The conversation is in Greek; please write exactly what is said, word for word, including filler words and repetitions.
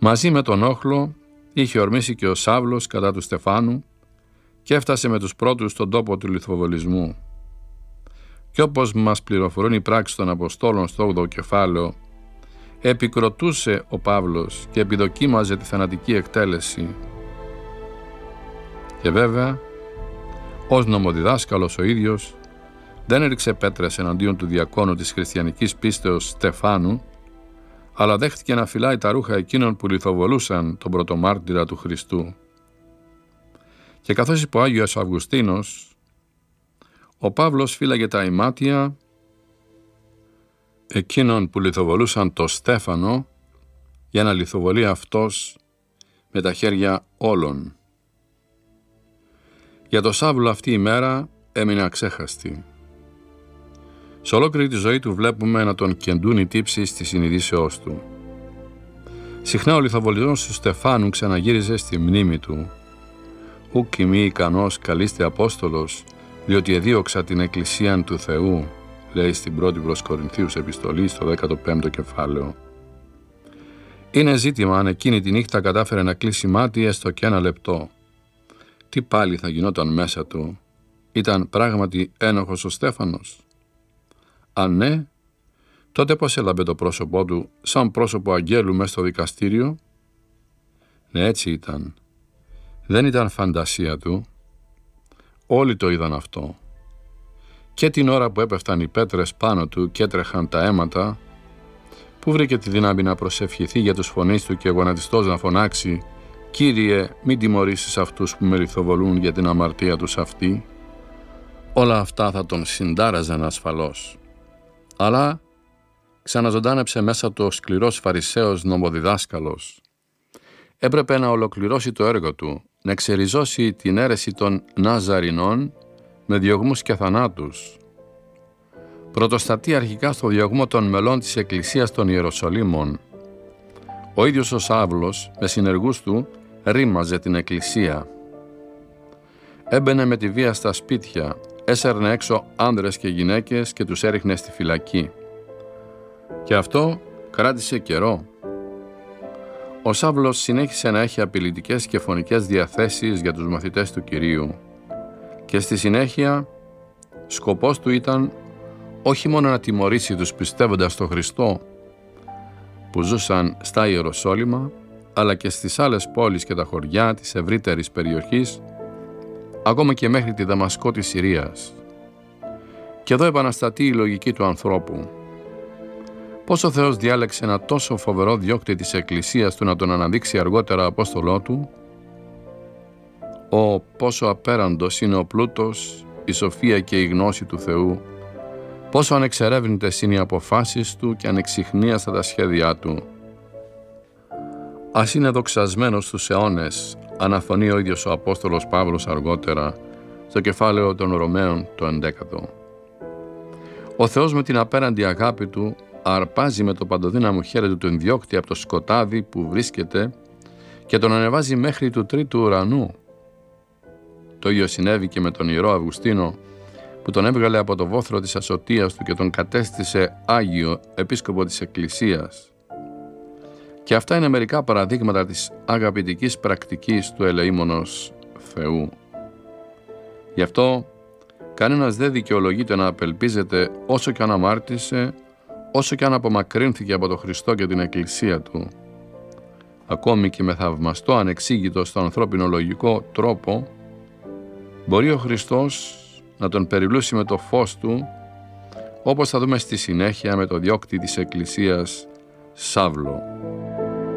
Μαζί με τον όχλο είχε ορμήσει και ο Σάβλος κατά του Στεφάνου και έφτασε με τους πρώτους στον τόπο του λιθοβολισμού. Και όπως μας πληροφορούν οι πράξεις των Αποστόλων στο όγδοο κεφάλαιο, επικροτούσε ο Παύλος και επιδοκίμαζε τη θανατική εκτέλεση. Και βέβαια, ως νομοδιδάσκαλος ο ίδιος, δεν έριξε πέτρες εναντίον του διακόνου της χριστιανικής πίστεως Στεφάνου, αλλά δέχτηκε να φυλάει τα ρούχα εκείνων που λιθοβολούσαν τον πρωτομάρτυρα του Χριστού. Και καθώς είπε ο Άγιος Αυγουστίνος, ο Παύλος φύλαγε τα ημάτια εκείνων που λιθοβολούσαν το Στέφανο για να λιθοβολεί αυτός με τα χέρια όλων. Για το Σάβλο αυτή η μέρα έμεινε αξέχαστη. Σε ολόκληρη τη ζωή του βλέπουμε να τον κεντούν οι τύψεις της συνειδήσεώς του. Συχνά ο λιθοβολισμός του Στεφάνου ξαναγύριζε στη μνήμη του. «Ουκ ημί ικανός καλείστε Απόστολος, διότι εδίωξα την Εκκλησίαν του Θεού», λέει στην πρώτη προς Κορινθίους επιστολή στο δέκατο πέμπτο κεφάλαιο. Είναι ζήτημα αν εκείνη τη νύχτα κατάφερε να κλείσει μάτι έστω και ένα λεπτό. Τι πάλι θα γινόταν μέσα του? Ήταν πράγματι ένοχος ο Στέφανος? Αν ναι, τότε πώς έλαμπε το πρόσωπό του σαν πρόσωπο αγγέλου μες στο δικαστήριο? Ναι, έτσι ήταν. Δεν ήταν φαντασία του. Όλοι το είδαν αυτό. Και την ώρα που έπεφταν οι πέτρες πάνω του και έτρεχαν τα αίματα, που βρήκε τη δύναμη να προσευχηθεί για τους φωνείς του και γονατιστός να φωνάξει «Κύριε, μην τιμωρήσεις αυτούς που με λιθοβολούν για την αμαρτία τους αυτή». Όλα αυτά θα τον συντάραζαν ασφαλώς. Αλλά ξαναζωντάνεψε μέσα του ο σκληρός Φαρισαίος νομοδιδάσκαλος. Έπρεπε να ολοκληρώσει το έργο του, να εξεριζώσει την αίρεση των Ναζαρινών με διωγμούς και θανάτους. Πρωτοστατεί αρχικά στο διωγμό των μελών της Εκκλησίας των Ιεροσολύμων. Ο ίδιος ο Σάβλος με συνεργούς του ρήμαζε την Εκκλησία. Έμπαινε με τη βία στα σπίτια, έσερνε έξω άνδρες και γυναίκες και τους έριχνε στη φυλακή. Και αυτό κράτησε καιρό. Ο Σάβλος συνέχισε να έχει απειλητικές και φωνικές διαθέσεις για τους μαθητές του Κυρίου. Και στη συνέχεια, σκοπός του ήταν όχι μόνο να τιμωρήσει τους πιστεύοντας στο Χριστό που ζούσαν στα Ιεροσόλυμα, αλλά και στις άλλες πόλεις και τα χωριά της ευρύτερης περιοχής, ακόμα και μέχρι τη Δαμασκό της Συρίας. Και εδώ επαναστατεί η λογική του ανθρώπου. Πώς ο Θεός διάλεξε ένα τόσο φοβερό διώκτη της Εκκλησίας του να τον αναδείξει αργότερα Απόστολό του? Ω, πόσο απέραντος είναι ο πλούτος, η σοφία και η γνώση του Θεού, πόσο ανεξερεύνητες είναι οι αποφάσεις του και ανεξιχνίαστα τα σχέδιά του. Ας είναι δοξασμένος στους αιώνες, αναφωνεί ο ίδιος ο Απόστολος Παύλος αργότερα, στο κεφάλαιο των Ρωμαίων το ενδέκατο. Ο Θεός με την απέραντη αγάπη του αρπάζει με το παντοδύναμο χέρι του τον διώκτη από το σκοτάδι που βρίσκεται και τον ανεβάζει μέχρι του τρίτου ουρανού. Το ίδιο συνέβη και με τον Ιερό Αυγουστίνο, που τον έβγαλε από το βόθρο της ασωτείας του και τον κατέστησε Άγιο Επίσκοπο της Εκκλησίας. Και αυτά είναι μερικά παραδείγματα της αγαπητικής πρακτικής του ελεήμονος Θεού. Γι' αυτό κανένας δεν δικαιολογείται να απελπίζεται όσο και αν αμάρτησε, όσο και αν απομακρύνθηκε από τον Χριστό και την Εκκλησία του. Ακόμη και με θαυμαστό ανεξήγητο στο ανθρώπινο λογικό τρόπο, μπορεί ο Χριστός να τον περιλούσει με το φως του, όπως θα δούμε στη συνέχεια με το διώκτη της Εκκλησίας Σάβλο.